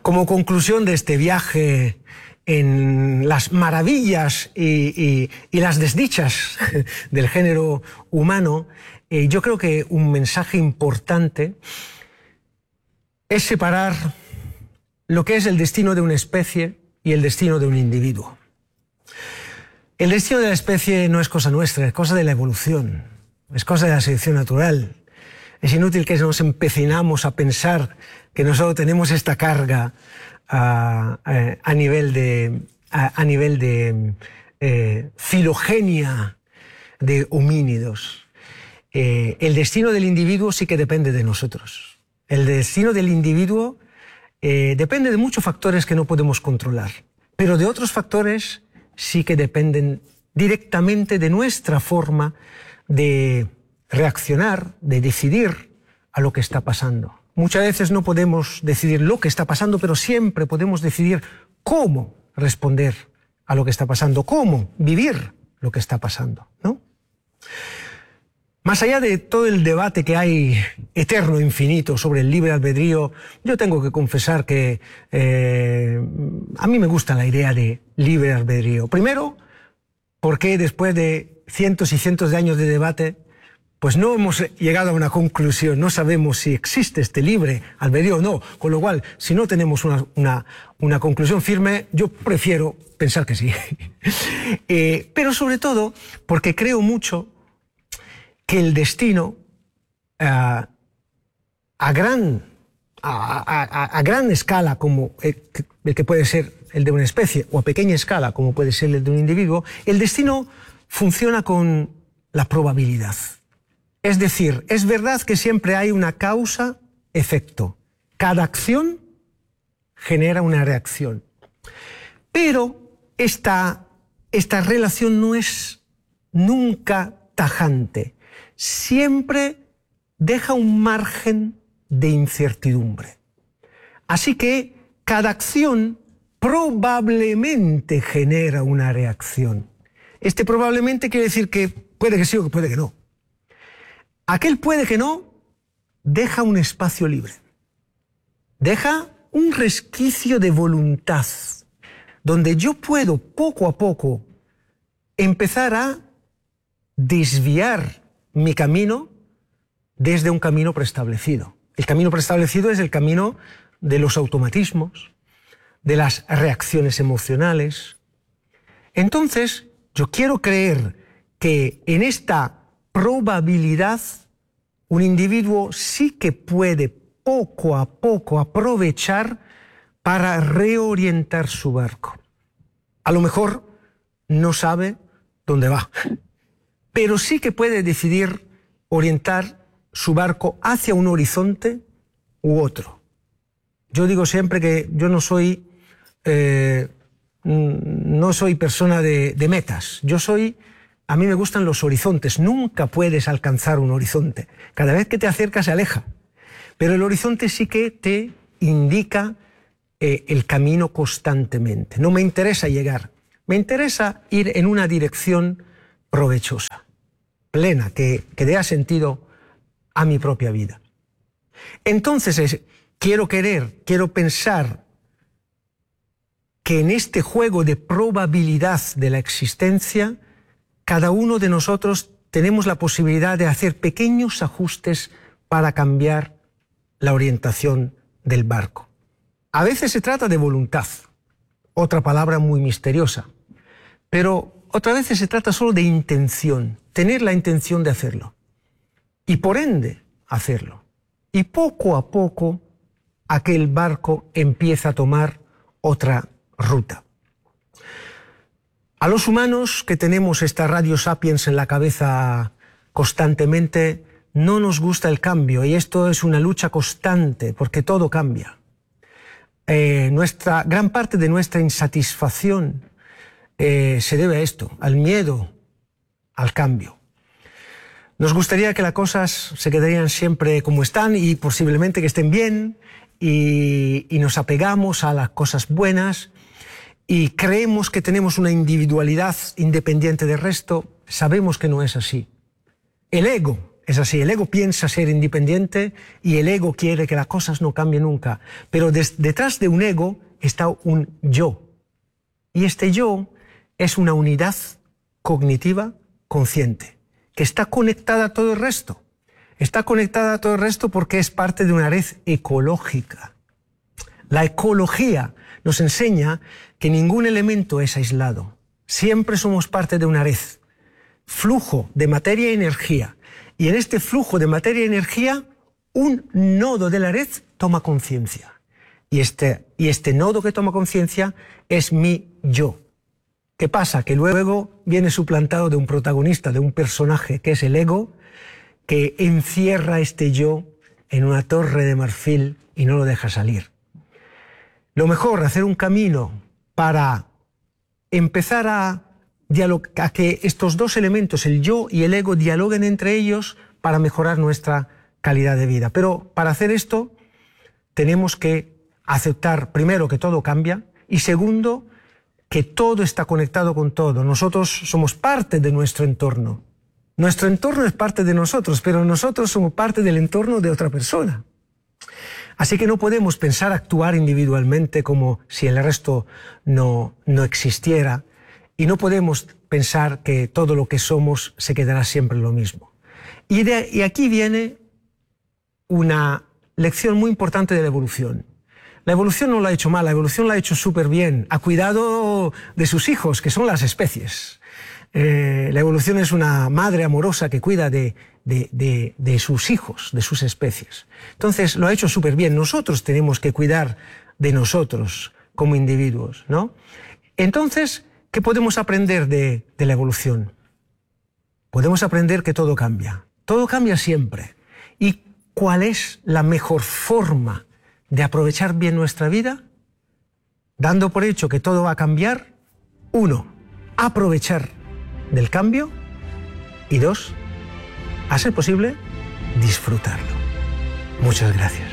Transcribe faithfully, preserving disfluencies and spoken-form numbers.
Como conclusión de este viaje en las maravillas y, y, y las desdichas del género humano, eh, yo creo que un mensaje importante es separar lo que es el destino de una especie y el destino de un individuo. El destino de la especie no es cosa nuestra, es cosa de la evolución, es cosa de la selección natural. Es inútil que nos empecinamos a pensar que nosotros tenemos esta carga a, a, a nivel de, a, a nivel de eh, filogenia de homínidos. Eh, el destino del individuo sí que depende de nosotros. El destino del individuo eh, depende de muchos factores que no podemos controlar, pero de otros factores sí que dependen directamente de nuestra forma de reaccionar, de decidir a lo que está pasando. Muchas veces no podemos decidir lo que está pasando, pero siempre podemos decidir cómo responder a lo que está pasando, cómo vivir lo que está pasando, ¿no? Más allá de todo el debate que hay eterno, infinito, sobre el libre albedrío, yo tengo que confesar que eh, a mí me gusta la idea de libre albedrío. Primero, porque después de cientos y cientos de años de debate, pues no hemos llegado a una conclusión, no sabemos si existe este libre albedrío o no, con lo cual, si no tenemos una, una, una conclusión firme, yo prefiero pensar que sí. eh, pero sobre todo, porque creo mucho que el destino uh, a, gran, a, a, a gran escala, como el, el que puede ser el de una especie, o a pequeña escala, como puede ser el de un individuo, el destino funciona con la probabilidad. Es decir, es verdad que siempre hay una causa-efecto. Cada acción genera una reacción. Pero esta, esta relación no es nunca tajante. Siempre deja un margen de incertidumbre. Así que cada acción probablemente genera una reacción. Este probablemente quiere decir que puede que sí o que puede que no. Aquel puede que no deja un espacio libre. Deja un resquicio de voluntad, donde yo puedo poco a poco empezar a desviar mi camino desde un camino preestablecido. El camino preestablecido es el camino de los automatismos, de las reacciones emocionales. Entonces, yo quiero creer que en esta probabilidad un individuo sí que puede poco a poco aprovechar para reorientar su barco. A lo mejor no sabe dónde va, pero sí que puede decidir orientar su barco hacia un horizonte u otro. Yo digo siempre que yo no soy, eh, no soy persona de, de metas. Yo soy, a mí me gustan los horizontes. Nunca puedes alcanzar un horizonte. Cada vez que te acercas se aleja. Pero el horizonte sí que te indica eh, el camino constantemente. No me interesa llegar. Me interesa ir en una dirección provechosa, plena, que, que dé sentido a mi propia vida. Entonces, es, quiero querer, quiero pensar que en este juego de probabilidad de la existencia, cada uno de nosotros tenemos la posibilidad de hacer pequeños ajustes para cambiar la orientación del barco. A veces se trata de voluntad, otra palabra muy misteriosa, pero otras veces se trata solo de intención, tener la intención de hacerlo y por ende hacerlo. Y poco a poco aquel barco empieza a tomar otra ruta. A los humanos que tenemos esta radio sapiens en la cabeza constantemente, no nos gusta el cambio y esto es una lucha constante porque todo cambia. Eh, nuestra, gran parte de nuestra insatisfacción eh, se debe a esto, al miedo, al cambio. Nos gustaría que las cosas se quedarían siempre como están y posiblemente que estén bien y, y nos apegamos a las cosas buenas y creemos que tenemos una individualidad independiente del resto. Sabemos que no es así. El ego es así, el ego piensa ser independiente y el ego quiere que las cosas no cambien nunca. Pero des, detrás de un ego está un yo. Y este yo es una unidad cognitiva consciente, que está conectada a todo el resto. Está conectada a todo el resto porque es parte de una red ecológica. La ecología nos enseña que ningún elemento es aislado. Siempre somos parte de una red. Flujo de materia y energía. Y en este flujo de materia y energía, un nodo de la red toma conciencia. Y este, y este nodo que toma conciencia es mi yo. ¿Qué pasa? Que luego viene suplantado de un protagonista, de un personaje, que es el ego, que encierra este yo en una torre de marfil y no lo deja salir. Lo mejor, hacer un camino para empezar a, a que estos dos elementos, el yo y el ego, dialoguen entre ellos para mejorar nuestra calidad de vida. Pero para hacer esto tenemos que aceptar, primero, que todo cambia y segundo, que todo está conectado con todo. Nosotros somos parte de nuestro entorno. Nuestro entorno es parte de nosotros, pero nosotros somos parte del entorno de otra persona. Así que no podemos pensar actuar individualmente como si el resto no, no existiera y no podemos pensar que todo lo que somos se quedará siempre lo mismo. Y, de, y aquí viene una lección muy importante de la evolución. La evolución no lo ha hecho mal, la evolución lo ha hecho súper bien. Ha cuidado de sus hijos, que son las especies. Eh, la evolución es una madre amorosa que cuida de, de, de, de sus hijos, de sus especies. Entonces lo ha hecho súper bien. Nosotros tenemos que cuidar de nosotros como individuos, ¿no? Entonces, ¿qué podemos aprender de, de la evolución? Podemos aprender que todo cambia. Todo cambia siempre. ¿Y cuál es la mejor forma de aprovechar bien nuestra vida? Dando por hecho que todo va a cambiar. Uno, aprovechar del cambio. Y dos, a ser posible, disfrutarlo. Muchas gracias.